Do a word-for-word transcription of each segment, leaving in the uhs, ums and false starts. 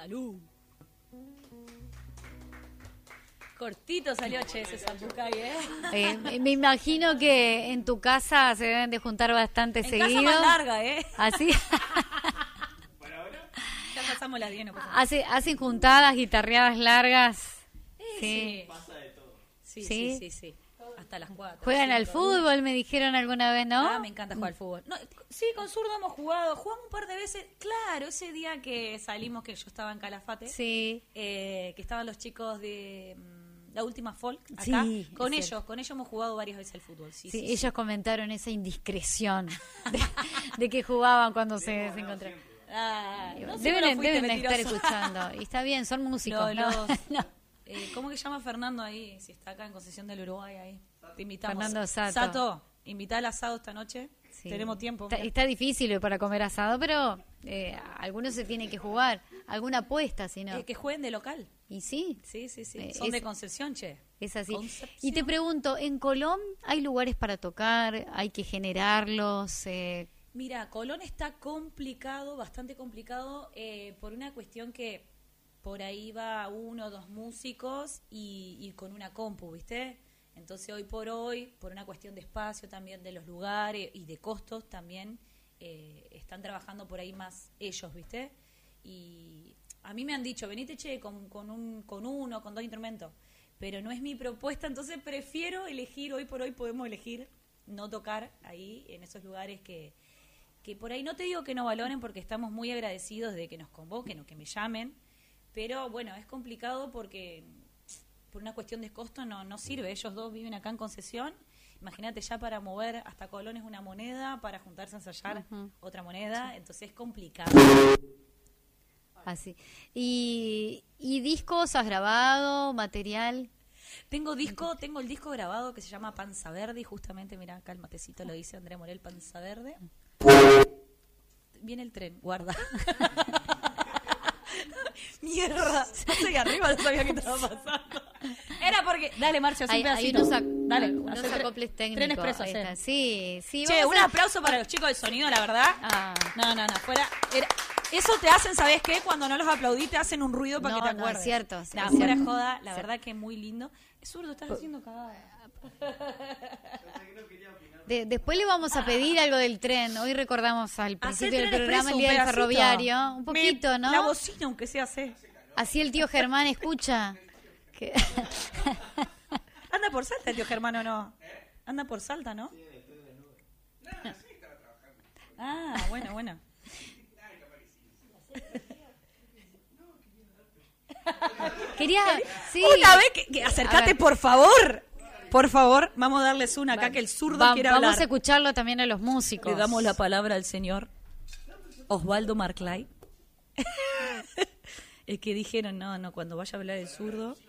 Salud. Cortito salió, che, ese Zapucay, ¿eh? ¿eh? Me imagino que en tu casa se deben de juntar bastante en seguido. En casa más larga, ¿eh? ¿Así? ¿Para ahora? Ya pasamos las diez, no pasa Hace, ¿Hacen juntadas, guitarreadas largas? Eh, sí. sí. Pasa de todo. Sí, sí, sí, sí. sí. Hasta las cuatro. ¿Juegan al fútbol, me dijeron alguna vez, no? Ah, me encanta jugar al fútbol. No, sí, con Zurdo hemos jugado. Jugamos un par de veces. Claro, ese día que salimos, que yo estaba en Calafate. Sí. Eh, que estaban los chicos de um, La Última Folk acá. Sí, con ellos, cierto. Con ellos hemos jugado varias veces al fútbol. Sí, sí, sí, ellos sí. comentaron esa indiscreción de, de que jugaban cuando se, se encontraron. Ah, no sé, deben deben estar escuchando. Y está bien, son músicos. No, ¿no? Los, no. Eh, ¿Cómo que llama Fernando ahí? Si está acá en Concesión del Uruguay ahí. Te invitamos. Fernando Sato. Sato, invita al asado esta noche. Sí. Tenemos tiempo. Está, está difícil para comer asado, pero eh, algunos se tienen que jugar. Alguna apuesta, si no. Eh, que jueguen de local. ¿Y sí? Sí, sí, sí. Eh, Son es, de Concepción, che. Es así. Concepción. Y te pregunto, ¿en Colón hay lugares para tocar? ¿Hay que generarlos? Eh... Mira, Colón está complicado, bastante complicado, eh, por una cuestión que por ahí va uno o dos músicos y, y con una compu, ¿viste? Entonces hoy por hoy, por una cuestión de espacio también, de los lugares y de costos también, eh, están trabajando por ahí más ellos, ¿viste? Y a mí me han dicho, venite, che, con, con, un, con uno, con dos instrumentos, pero no es mi propuesta, entonces prefiero elegir, hoy por hoy podemos elegir no tocar ahí, en esos lugares que, que por ahí no te digo que no valoren, porque estamos muy agradecidos de que nos convoquen o que me llamen, pero bueno, es complicado porque por una cuestión de costo no, no sirve. Ellos dos viven acá en Concesión. Imagínate, ya para mover hasta Colón es una moneda, para juntarse a ensayar uh-huh. otra moneda, entonces es complicado. Así. ¿Y, y discos has grabado, material? Tengo disco, tengo el disco grabado que se llama Panza Verde, y justamente, mira, acá el matecito lo dice André Morel, Panza Verde. Viene el tren, guarda. Mierda, estoy arriba, no sabía qué estaba pasando. Era porque, dale, Marcia, un hay, pedacito. Hay unos, ac- dale, unos acoples técnicos. Tren expreso, sí, sí. Che, un a... aplauso para los chicos del sonido, la verdad. Ah. No, no, no, fuera. Era... Eso te hacen, ¿sabes qué? Cuando no los aplaudí te hacen un ruido para no, que te acuerdes. No, es cierto. Sí, no, es fuera cierto. joda, la verdad que muy lindo. Es zurdo, estás haciendo cagada. De, después le vamos a pedir algo del tren. Hoy recordamos al principio del programa el día del pedacito. ferroviario. Un poquito, Me, ¿no? La bocina, aunque sea hace. Así el tío Germán escucha. Que... Anda por Salta el tío Germán, ¿o no? Anda por Salta, ¿no? Sí, después de nube. No, sí estaba trabajando. Ah, bueno, bueno. Quería, sí. Una vez que, que acercate, por favor. Por favor, vamos a darles una acá, va, que el zurdo va, quiere vamos hablar. Vamos a escucharlo también a los músicos. Le damos la palabra al señor Osvaldo Marclay. Es que dijeron, no, no, cuando vaya a hablar el zurdo.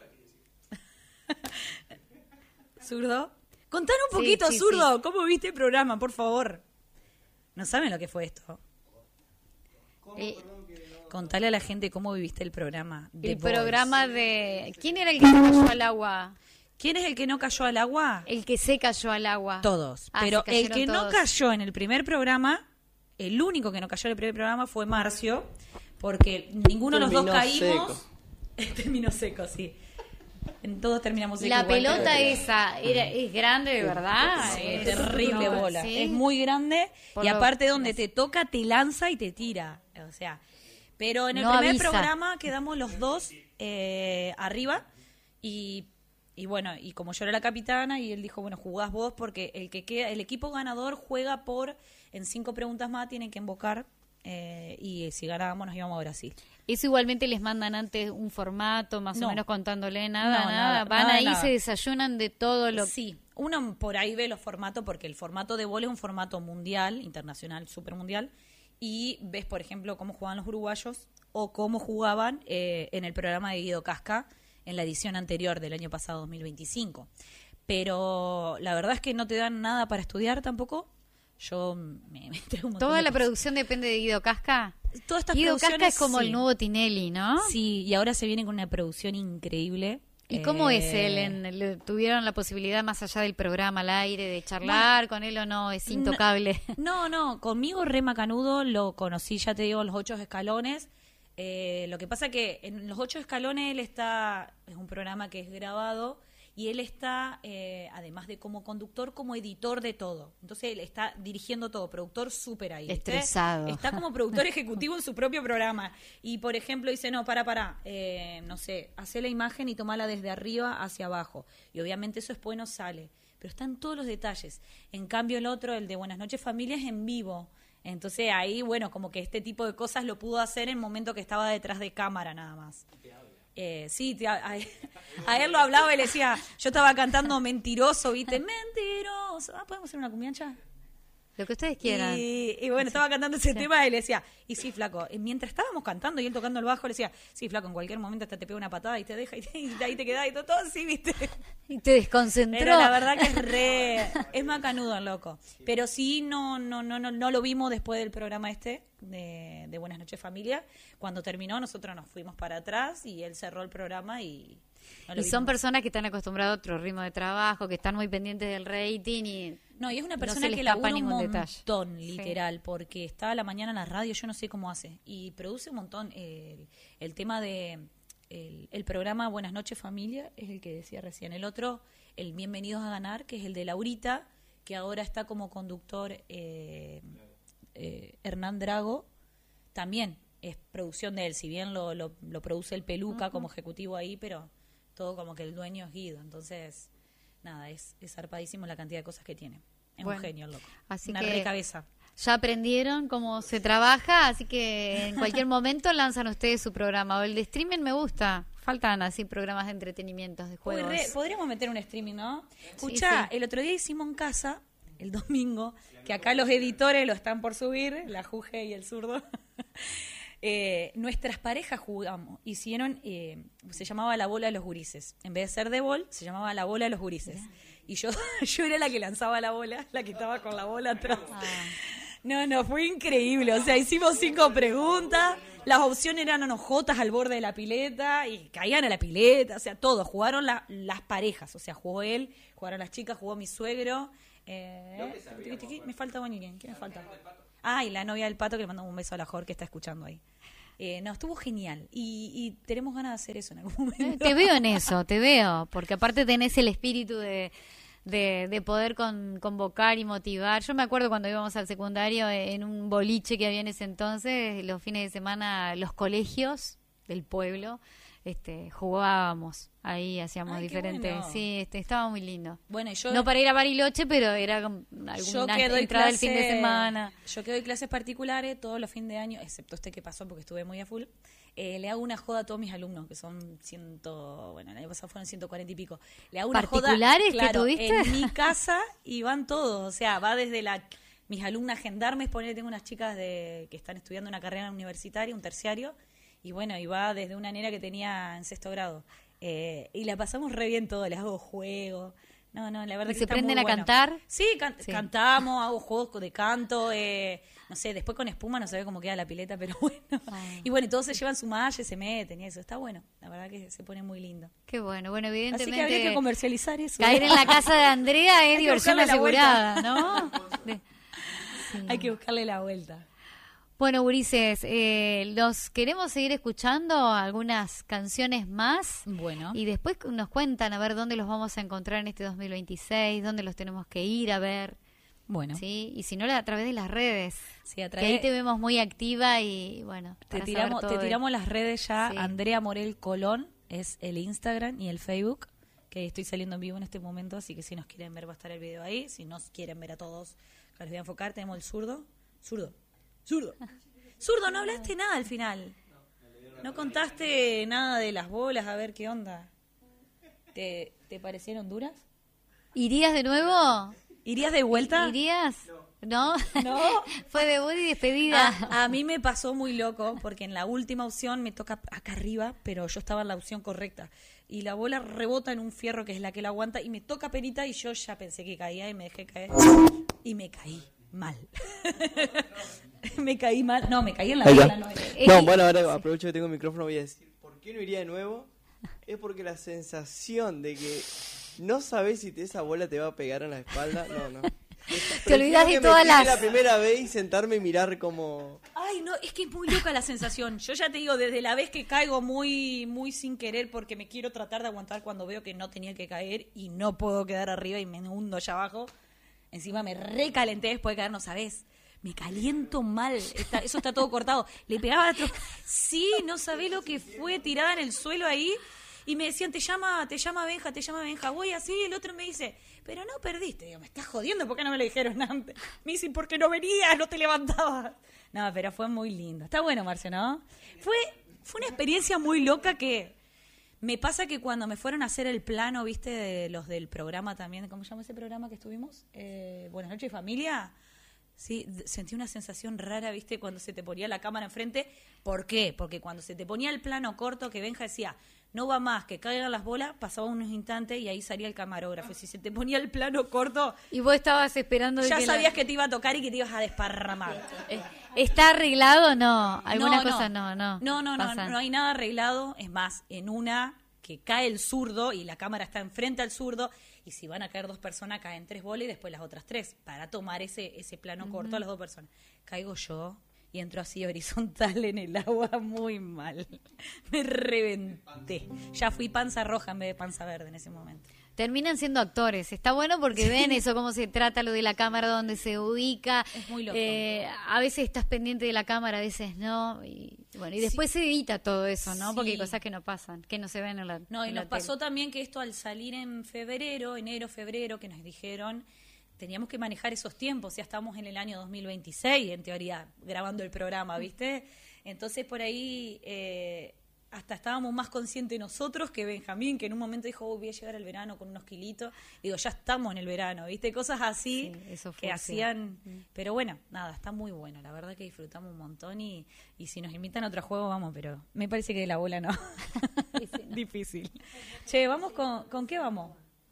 ¿Zurdo? Contanos un poquito, sí, sí, zurdo, sí. ¿Cómo viste el programa, por favor? No saben lo que fue esto. Eh, Contale a la gente cómo viviste el programa. El Voice. Programa de... ¿Quién era el que se cayó al agua? ¿Quién es el que no cayó al agua? El que se cayó al agua. Todos. Ah, pero el que todos. no cayó en el primer programa, el único que no cayó en el primer programa fue Marcio, porque ninguno Terminó de los dos caímos. Seco. Terminó seco, sí. En todos terminamos seco. La igual, pelota pero... esa era, es grande, de verdad. Sí, es terrible no, bola. ¿sí? Es muy grande. Por y aparte lo... donde te toca, te lanza y te tira. O sea... Pero en el no primer avisa. programa quedamos los dos eh, arriba y, y bueno, y como yo era la capitana y él dijo, bueno, jugás vos porque el que queda, el equipo ganador juega por, en cinco preguntas más tienen que invocar eh, y si ganábamos nos íbamos a Brasil. Eso igualmente les mandan antes un formato, más no. o menos contándole nada, no, nada. nada. Van nada, ahí, nada. se desayunan de todo lo... Sí, uno por ahí ve los formatos porque el formato de vóley es un formato mundial, internacional, supermundial. Y ves, por ejemplo, cómo jugaban los uruguayos o cómo jugaban eh, en el programa de Guido Casca en la edición anterior del año pasado, dos mil veinticinco. Pero la verdad es que no te dan nada para estudiar tampoco. Yo me, me entrego un montón ¿Toda de la cosas. producción depende de Guido Casca? Todas estas Guido Casca es como sí. el nuevo Tinelli, ¿no? Sí, y ahora se viene con una producción increíble. ¿Y cómo eh, es él? En, ¿le ¿Tuvieron la posibilidad más allá del programa al aire de charlar bueno, con él o no? ¿Es intocable? No, no, conmigo re macanudo, lo conocí, ya te digo, los ocho escalones. Eh, lo que pasa que en Los Ocho Escalones él está, es un programa que es grabado, y él está, eh, además de como conductor, como editor de todo. Entonces él está dirigiendo todo, productor súper ahí. ¿viste? Estresado. Está como productor ejecutivo en su propio programa. Y, por ejemplo, dice, no, para, para, eh, no sé, hace la imagen y tomala desde arriba hacia abajo. Y obviamente eso después no sale. Pero están todos los detalles. En cambio el otro, el de Buenas Noches Familia, es en vivo. Entonces ahí, bueno, como que este tipo de cosas lo pudo hacer en el momento que estaba detrás de cámara nada más. Eh, sí, te, a, a, a él lo hablaba y le decía, yo estaba cantando Mentiroso, ¿viste? Mentiroso. Ah, ¿podemos hacer una cumbiancha? Lo que ustedes quieran. Y, y bueno, estaba cantando ese sí. tema y le decía, y sí, flaco, mientras estábamos cantando y él tocando el bajo, le decía, sí, flaco, en cualquier momento hasta te pega una patada y te deja y, te, y ahí te quedás y todo, todo así, ¿viste? Y te desconcentró. Pero la verdad que es re, es macanudo el loco. Pero sí, no, no, no, no, no lo vimos después del programa este de, de Buenas Noches Familia. Cuando terminó, nosotros nos fuimos para atrás y él cerró el programa y... No y son personas que están acostumbradas a otro ritmo de trabajo, que están muy pendientes del rating y... No, y es una persona no que labura un montón, detalle. literal, sí. porque está a la mañana en la radio, yo no sé cómo hace, y produce un montón. El, el tema de el, el programa Buenas Noches Familia es el que decía recién. El otro, el Bienvenidos a Ganar, que es el de Laurita, que ahora está como conductor eh, eh, Hernán Drago, también es producción de él, si bien lo, lo, lo produce el Peluca uh-huh. como ejecutivo ahí, pero todo como que el dueño es Guido, entonces... Nada, es, es zarpadísimo la cantidad de cosas que tiene. Es bueno, un genio el loco. Así Una que recabeza. Ya aprendieron cómo se trabaja, así que en cualquier momento lanzan ustedes su programa. O el de streaming me gusta. Faltan así programas de entretenimiento, de juegos. Re, podríamos meter un streaming, ¿no? Escuchá, sí, sí. El otro día hicimos en casa, el domingo, que acá los editores lo están por subir, la Juge y el zurdo. Eh, nuestras parejas jugamos, hicieron, eh, se llamaba La Bola de los Gurises. En vez de ser de bol, se llamaba La Bola de los Gurises. Y yo, yo era la que lanzaba la bola, la que estaba con la bola atrás. Ah. No, no, fue increíble. O sea, hicimos cinco preguntas, las opciones eran onojotas al borde de la pileta y caían a la pileta, o sea, todos. Jugaron la, las parejas, o sea, jugó él, jugaron las chicas, jugó mi suegro. Eh, me falta Bonilien, ¿quién me falta? Ah, y la novia del Pato, que le mandamos un beso a la Jor que está escuchando ahí. Eh, no, estuvo genial. Y, y tenemos ganas de hacer eso en algún momento. Te veo en eso, te veo. Porque aparte tenés el espíritu de, de, de poder con, convocar y motivar. Yo me acuerdo cuando íbamos al secundario en un boliche que había en ese entonces, los fines de semana, los colegios del pueblo, este, jugábamos. Ahí hacíamos Ay, diferentes. Bueno. Sí, este, estaba muy lindo. Bueno, yo, no para ir a Bariloche, pero era alguna entrada del fin de semana. Yo que doy clases particulares todos los fines de año, excepto este que pasó porque estuve muy a full. Eh, le hago una joda a todos mis alumnos, que son ciento, bueno, el año pasado fueron ciento cuarenta y pico. Le hago una ¿Particulares joda, claro, que tuviste? En mi casa y van todos. O sea, va desde la mis alumnas gendarmes, ponele, tengo unas chicas de que están estudiando una carrera universitaria, un terciario, y bueno, y va desde una nena que tenía en sexto grado. Eh, y la pasamos re bien todo, les hago juegos. No, no, la verdad ¿Y que se está prenden muy a bueno. cantar? Sí, can- sí, cantamos, hago juegos de canto, eh, no sé, después con espuma no se ve cómo queda la pileta, pero bueno. Ah. Y bueno, y todos se llevan su malla y se meten y eso, está bueno. La verdad que se pone muy lindo. Qué bueno, bueno, evidentemente. Así que habría que comercializar eso. Caer en la casa de Andrea es diversión asegurada, ¿no? De, sí. Hay que buscarle la vuelta. Bueno, gurises, eh, los queremos seguir escuchando algunas canciones más. Bueno. Y después nos cuentan a ver dónde los vamos a encontrar en este dos mil veintiséis, dónde los tenemos que ir a ver. Bueno. Sí, y si no, a través de las redes. Sí, a través... Que ahí te vemos muy activa y bueno. Te tiramos, te tiramos de... las redes ya. Sí. Andrea Morel Colón es el Instagram y el Facebook, que estoy saliendo en vivo en este momento, así que si nos quieren ver va a estar el video ahí. Si nos quieren ver a todos, les voy a enfocar. Tenemos el zurdo. Zurdo. Zurdo. Zurdo, no hablaste nada al final. No contaste nada de las bolas, a ver qué onda. ¿Te, te parecieron duras? ¿Irías de nuevo? ¿Irías de vuelta? ¿Irías? ¿No? ¿No? Fue debut y despedida. A, a mí me pasó muy loco, porque en la última opción me toca acá arriba, pero yo estaba en la opción correcta. Y la bola rebota en un fierro que es la que la aguanta, y me toca perita, y yo ya pensé que caía y me dejé caer. Y me caí mal. me caí mal. No, me caí en la bola. No, no, bueno, ahora aprovecho que tengo el micrófono, voy a decir, ¿por qué no iría de nuevo? Es porque la sensación de que no sabes si te, esa bola te va a pegar en la espalda, no, no. Te olvidás de Prefiero que todas me tire las... la primera vez y sentarme y mirar como... Ay, no, es que es muy loca la sensación. Yo ya te digo, desde la vez que caigo muy, muy sin querer porque me quiero tratar de aguantar cuando veo que no tenía que caer y no puedo quedar arriba y me hundo allá abajo. Encima me recalenté después de caer, no sabés. Me caliento mal. Está, eso está todo cortado. Le pegaba a otro. Sí, no sabés lo que fue tirada en el suelo ahí. Y me decían, te llama, te llama Benja, te llama Benja. Voy así, el otro me dice, pero no perdiste. Digo, me estás jodiendo, ¿por qué no me lo dijeron antes? Me dicen, porque no venías, no te levantabas. No, pero fue muy lindo. Está bueno, Marcio, ¿no? Fue, fue una experiencia muy loca que me pasa que cuando me fueron a hacer el plano, viste, de los del programa también, ¿cómo se llama ese programa que estuvimos? Eh, Buenas noches, familia. Sí, sentí una sensación rara, viste, cuando se te ponía la cámara enfrente. ¿Por qué? Porque cuando se te ponía el plano corto, que Benja decía, no va más, que caigan las bolas, pasaba unos instantes y ahí salía el camarógrafo. Si se te ponía el plano corto, Y vos estabas esperando... de ya que la- sabías que te iba a tocar y que te ibas a desparramar. Eh, ¿Está arreglado o no? Algunas No, cosas no, no. No, no, no, pasan. no hay nada arreglado. Es más, en una que cae el zurdo y la cámara está enfrente al zurdo y si van a caer dos personas, caen tres bolas y después las otras tres para tomar ese, ese plano corto a las dos personas. Caigo yo y entro así horizontal en el agua muy mal. Me reventé. Ya fui panza roja en vez de panza verde en ese momento. Terminan siendo actores. Está bueno porque ven eso, cómo se trata lo de la cámara, dónde se ubica. Es muy loco. Eh, a veces estás pendiente de la cámara, a veces no. Y bueno, y después se edita todo eso, ¿no? Porque hay Sí. cosas que no pasan, que no se ven en la No, y en nos la pasó tele. también que esto al salir en febrero, enero, febrero, que nos dijeron, teníamos que manejar esos tiempos, ya estamos en el año dos mil veintiséis, en teoría, grabando el programa, ¿viste? Entonces por ahí eh, hasta estábamos más conscientes nosotros que Benjamín, que en un momento dijo, oh, voy a llegar al verano con unos kilitos. Digo, ya estamos en el verano, ¿viste? Cosas así Sí, eso fue que así. hacían... Pero bueno, nada, está muy bueno, la verdad que disfrutamos un montón y, y si nos invitan a otro juego, vamos, pero me parece que de la bola no. Difícil. Che, ¿vamos con, con qué vamos?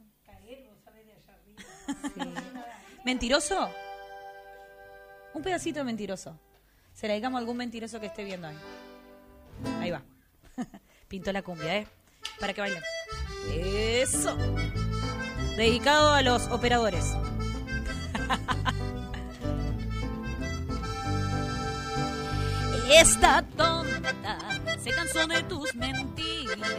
¿Mentiroso? Un pedacito de mentiroso. Se la dedicamos a algún mentiroso que esté viendo ahí. Ahí va. Pintó la cumbia, ¿eh? Para que bailen. Eso. Dedicado a los operadores. Esta tonta se cansó de tus mentiras.